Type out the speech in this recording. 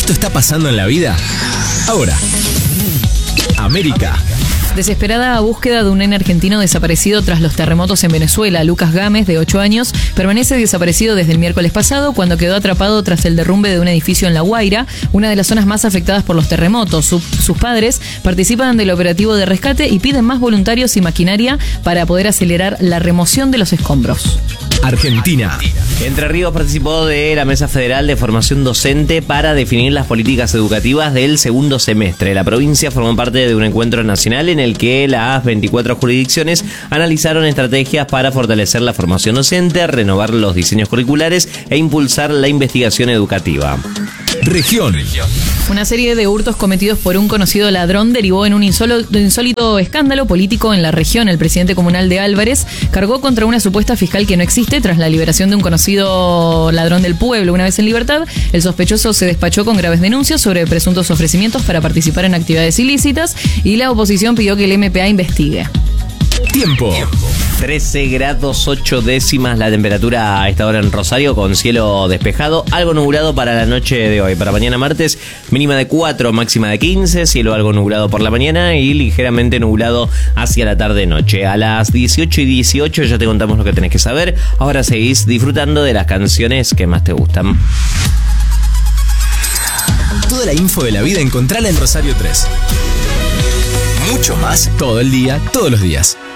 esto está pasando en la vida? Ahora, América. Desesperada búsqueda de un nene argentino desaparecido tras los terremotos en Venezuela. Lucas Gámez, de 8 años, permanece desaparecido desde el miércoles pasado, cuando quedó atrapado tras el derrumbe de un edificio en La Guaira, una de las zonas más afectadas por los terremotos. Sus padres participan del operativo de rescate y piden más voluntarios y maquinaria para poder acelerar la remoción de los escombros. Argentina. Entre Ríos participó de la Mesa Federal de Formación Docente para definir las políticas educativas del segundo semestre. La provincia formó parte de un encuentro nacional en el que las 24 jurisdicciones analizaron estrategias para fortalecer la formación docente, renovar los diseños curriculares e impulsar la investigación educativa. Región. Una serie de hurtos cometidos por un conocido ladrón derivó en un insólito escándalo político en la región. El presidente comunal de Álvarez cargó contra una supuesta fiscal que no existe tras la liberación de un conocido ladrón del pueblo. Una vez en libertad, el sospechoso se despachó con graves denuncias sobre presuntos ofrecimientos para participar en actividades ilícitas y la oposición pidió que el MPA investigue. Tiempo. 13 grados 8 décimas la temperatura a esta hora en Rosario, con cielo despejado, algo nublado para la noche de hoy. Para mañana martes, mínima de 4, máxima de 15, cielo algo nublado por la mañana y ligeramente nublado hacia la tarde-noche. A las 18 y 18 ya te contamos lo que tenés que saber. Ahora seguís disfrutando de las canciones que más te gustan. Toda la info de la vida encontrala en Rosario 3. Mucho más todo el día, todos los días.